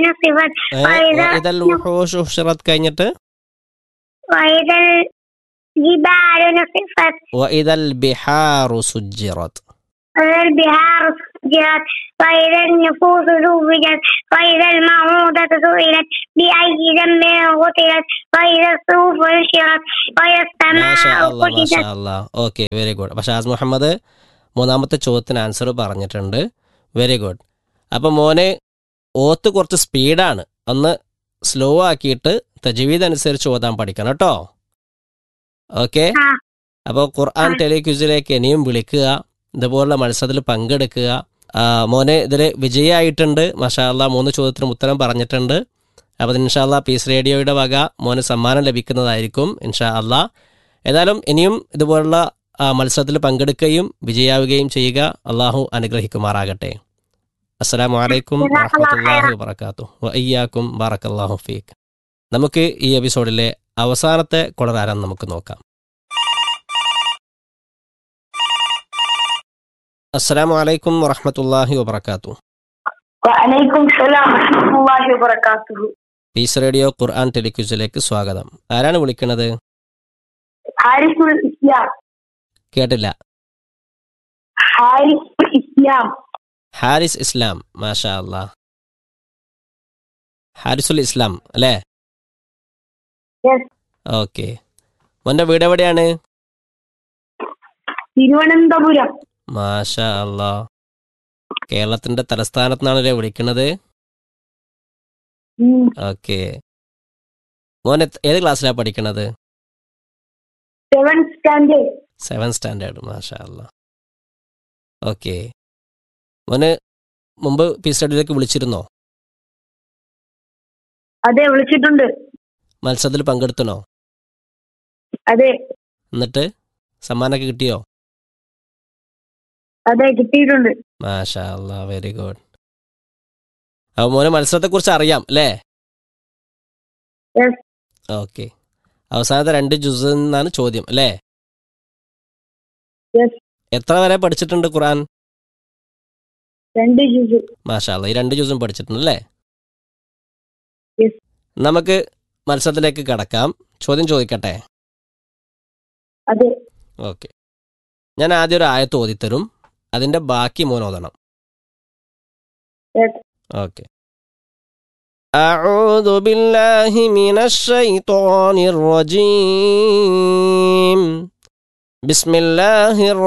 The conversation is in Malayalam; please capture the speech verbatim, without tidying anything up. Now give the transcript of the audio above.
نصفت وإذا الوحوش حشرت കഴിഞ്ഞിട്ട് وإذا الجبال نصفت وإذا البحار سجرت وإذا البحار سجرت وإذا النفوس زوجت وإذا الموءودة سئلت بأي ذنب قتلت وإذا الصحف نشرت وإذا മാഷാ السماء അല്ലാ كشطت. മാഷാ അല്ലാ ഓക്കെ വെരി ഗുഡ്. അപ്പോൾ ഷാസ് മുഹമ്മദ് മൂന്നാമത്തെ ചോദ്യത്തിന് ആൻസർ പറഞ്ഞിട്ടുണ്ട്. Very good. അപ്പം മോനെ ഓത്ത് കുറച്ച് സ്പീഡാണ്, ഒന്ന് സ്ലോ ആക്കിയിട്ട് തജ്വീദ് അനുസരിച്ച് ഓതാൻ പഠിക്കണം കേട്ടോ. ഓക്കെ. ആ. അപ്പോൾ ഖുർആൻ ടെലിക്യൂസിലേക്ക് ഇനിയും വിളിക്കുക, ഇതുപോലുള്ള മത്സരത്തിൽ പങ്കെടുക്കുക. ആ, മോനെ ഇതിൽ വിജയമായിട്ടുണ്ട്. മാഷാ അല്ലാ മൂന്ന് ചോദ്യത്തിനും ഉത്തരം പറഞ്ഞിട്ടുണ്ട്. അപ്പോൾ ഇൻഷാ അല്ലാ പീസ് റേഡിയോയുടെ വക മോന് സമ്മാനം ലഭിക്കുന്നതായിരിക്കും ഇൻഷാ അല്ലാ. ഏതായാലും ഇനിയും ഇതുപോലുള്ള ആ, മത്സരത്തിൽ പങ്കെടുക്കുകയും വിജയാവുകയും ചെയ്യുക. അള്ളാഹു അനുഗ്രഹിക്കുമാറാകട്ടെ. അസ്സലാമു അലൈക്കും വറഹ്മത്തുള്ളാഹി വബറകാതുഹു വഇയ്യാക്കും ബറക്കല്ലാഹു ഫീക്. നമുക്ക് ഈ എപ്പിസോഡിലെ അവസാനത്തെ കൊളറാരം നമുക്ക് നോക്കാം. അസ്സലാമു അലൈക്കും വറഹ്മത്തുള്ളാഹി വബറകാതുഹു. വഅലൈക്കും സലാം വറഹ്മത്തുള്ളാഹി വബറകാതുഹു. പീസ് റേഡിയോ ഖുർആൻ ടെലിക്യൂസിലേക്ക് സ്വാഗതം. ആരാണ് വിളിക്കുന്നത്? ഹാരിസുൽ ഇസ്ലാം. കേട്ടില്ല. ഹാരിസുൽ ഇസ്ലാം. ഹാരിസ് ഇസ്ലാം. മാഷാ അല്ലാ. ഹാരിസുൽ ഇസ്ലാം അല്ലേ? Yes. ഓക്കെ. മോൻ്റെ വീട് എവിടെയാണ്? തിരുവനന്തപുരം. മാഷാ അല്ലാ. കേരളത്തിന്റെ തലസ്ഥാനത്ത് നിന്നാണല്ലേ വിളിക്കുന്നത്? ഉം. ഓക്കെ. മോൻ എത്- ഏത് ക്ലാസ്സിലാണ് പഠിക്കണത്? Seventh standard. Seven standard. മാഷാ അല്ലാ. ഓക്കെ. മോന് മുമ്പ് പി സ്റ്റഡിയിലേക്ക് വിളിച്ചിരുന്നോ? അതെ, വിളിച്ചിട്ടുണ്ട്. മത്സരത്തിൽ പങ്കെടുത്തണോ? അതെ എന്നിട്ട് സമ്മാനമൊക്കെ കിട്ടിയോ? അതെ കിട്ടിയിട്ടുണ്ട്. മാഷാ അല്ലാ, വെരി ഗുഡ്. അപ്പോൾ മോന് മത്സരത്തെക്കുറിച്ച് അറിയാം അല്ലേ? Yes. ഓക്കെ. അവസാനത്തെ രണ്ട് ജുസ് എന്നാണ് ചോദ്യം അല്ലേ? Yes. എത്ര വരെ പഠിച്ചിട്ടുണ്ട് ഖുർആൻ? രണ്ട് ജ്യൂസ്. മാഷാ അല്ലാ, ഈ രണ്ട് ജ്യൂസും പഠിച്ചിട്ടുണ്ട് അല്ലേ? Yes. നമുക്ക് മത്സരത്തിലേക്ക് കടക്കാം. ചോദ്യം ചോദിക്കട്ടെ? അതെ. ഓക്കെ. ഞാൻ ആദ്യം ഒരു ആയത്ത് ഓതിത്തരും, അതിൻ്റെ ബാക്കി മോൻ ഓതണം. Yes. ഓക്കെ. أعوذ بالله من الشيطان الرجيم بسم الله الرحمن